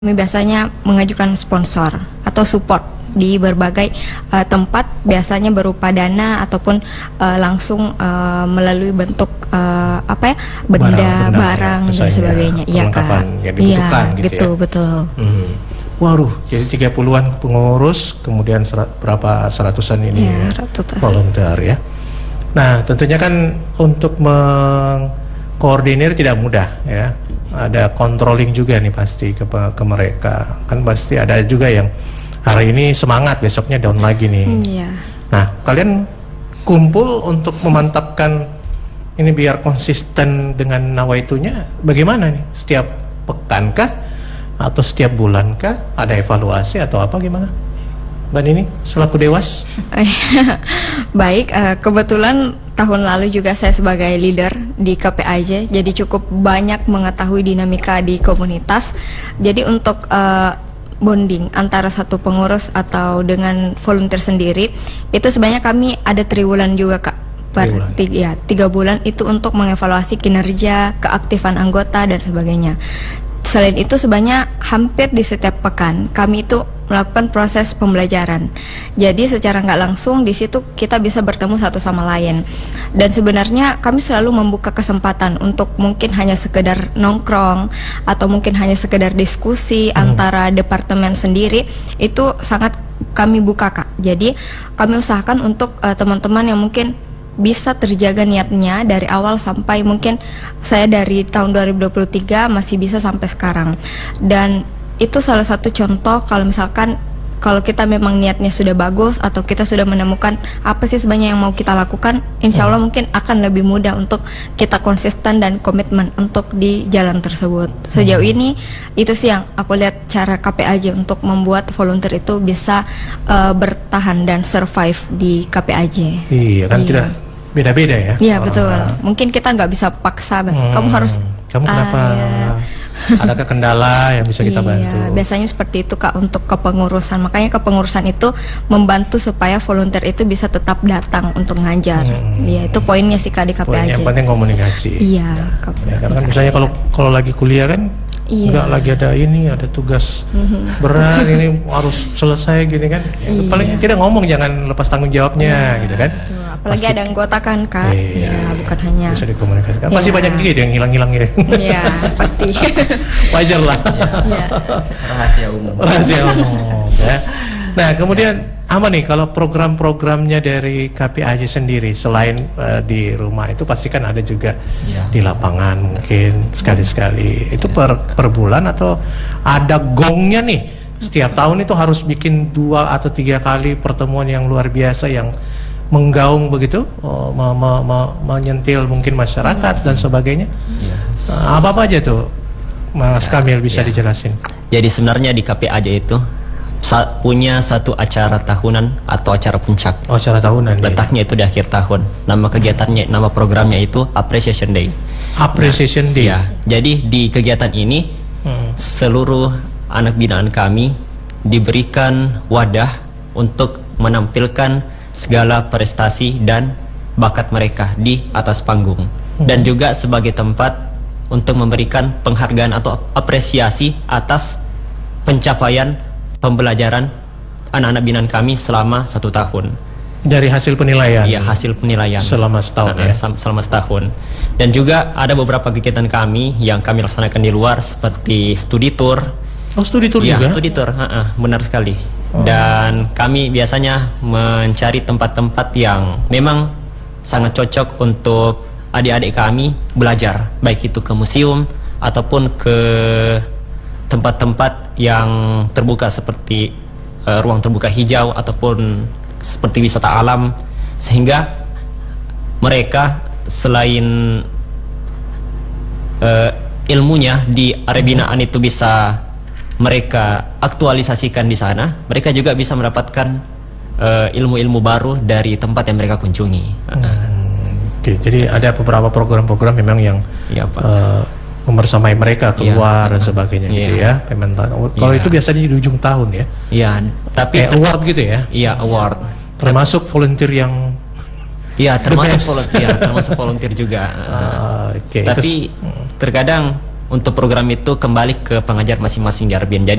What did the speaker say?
Kami biasanya mengajukan sponsor atau support di berbagai tempat, biasanya berupa dana ataupun langsung melalui bentuk benda, barang dan sebagainya. Iya Kak. Yang dibutuhkan gitu gitu ya. Betul. Waduh, jadi 30-an pengurus, kemudian berapa seratusan ini volunteer ya. Nah, tentunya kan untuk mengkoordinir tidak mudah ya. Ada controlling juga nih pasti ke mereka. Kan pasti ada juga yang hari ini semangat, besoknya down lagi nih. Nah, kalian kumpul untuk memantapkan ini biar konsisten dengan nawaitunya bagaimana nih? Setiap pekan kah? Atau setiap bulan kah? Ada evaluasi atau apa gimana? Mbak Nini, selaku Dewas. Baik, kebetulan tahun lalu juga saya sebagai leader di KPAJ, jadi cukup banyak mengetahui dinamika di komunitas. Jadi untuk bonding antara satu pengurus atau dengan volunteer sendiri, itu sebenarnya kami ada triwulan juga Kak. 3 bulan itu untuk mengevaluasi kinerja, keaktifan anggota dan sebagainya. Selain itu sebenarnya hampir di setiap pekan kami itu melakukan proses pembelajaran. Jadi secara nggak langsung di situ kita bisa bertemu satu sama lain. Dan sebenarnya kami selalu membuka kesempatan untuk mungkin hanya sekedar nongkrong atau mungkin hanya sekedar diskusi antara departemen sendiri, itu sangat kami buka Kak. Jadi kami usahakan untuk teman-teman yang mungkin bisa terjaga niatnya dari awal sampai mungkin saya dari tahun 2023 masih bisa sampai sekarang. Dan itu salah satu contoh kalau misalkan kalau kita memang niatnya sudah bagus atau kita sudah menemukan apa sih sebenarnya yang mau kita lakukan, insya Allah mungkin akan lebih mudah untuk kita konsisten dan komitmen untuk di jalan tersebut. Sejauh ini itu sih yang aku lihat cara KPAJ untuk membuat volunteer itu bisa bertahan dan survive di KPAJ. Iya kan tidak beda-beda ya. Iya betul. Mungkin kita nggak bisa paksa, kamu harus. Kamu kenapa? Adakah kendala yang bisa kita bantu? Biasanya seperti itu Kak untuk kepengurusan. Makanya kepengurusan itu membantu supaya volunteer itu bisa tetap datang untuk ngajar. Iya, itu poinnya sih Kak di KPAJ. Yang penting komunikasi. Iya. Ya, karena kan misalnya kalau lagi kuliah kan enggak lagi ada tugas berat ini harus selesai gini kan. Ya, paling kita ngomong jangan lepas tanggung jawabnya gitu kan. Apalagi ada anggota kan Kak. Iya, bukan hanya bisa dikomunikasikan. Pasti banyak juga yang hilang-hilang ya. Iya, pasti. Wajar lah. Rahasia umum. Rahasia umum ya. Nah, kemudian apa nih kalau program-programnya dari KPAJ sendiri selain di rumah itu pasti kan ada juga di lapangan mungkin sekali-sekali. Itu per bulan atau ada gongnya nih? Setiap tahun itu harus bikin 2 atau 3 kali pertemuan yang luar biasa yang menggaung begitu, menyentil mungkin masyarakat dan sebagainya. Apa aja tuh, Mas Kamil bisa dijelasin? Jadi sebenarnya di KPAJ itu punya satu acara tahunan atau acara puncak. Oh, acara tahunan. Letaknya itu di akhir tahun. Nama kegiatannya, nama programnya itu Appreciation Day. Appreciation Day. Ya, jadi di kegiatan ini seluruh anak binaan kami diberikan wadah untuk menampilkan segala prestasi dan bakat mereka di atas panggung, dan juga sebagai tempat untuk memberikan penghargaan atau apresiasi atas pencapaian pembelajaran anak-anak binaan kami selama 1 tahun. Dari hasil penilaian? Iya, hasil penilaian selama setahun selama setahun. Dan juga ada beberapa kegiatan kami yang kami laksanakan di luar seperti studi tour. Oh, studi tour juga? Iya, studi tour, benar sekali. Dan kami biasanya mencari tempat-tempat yang memang sangat cocok untuk adik-adik kami belajar, baik itu ke museum ataupun ke tempat-tempat yang terbuka seperti ruang terbuka hijau ataupun seperti wisata alam, sehingga mereka selain ilmunya di area binaan itu bisa mereka aktualisasikan di sana, mereka juga bisa mendapatkan ilmu-ilmu baru dari tempat yang mereka kunjungi. Oke, jadi ada beberapa program-program memang yang membersamai mereka keluar dan sebagainya gitu ya. Kalau itu biasanya di ujung tahun ya. Iya, tapi award gitu ya. Iya, award. Termasuk volunteer yang termasuk volunteer juga. Okay. Tapi terkadang untuk program itu kembali ke pengajar masing-masing di Arbian. Jadi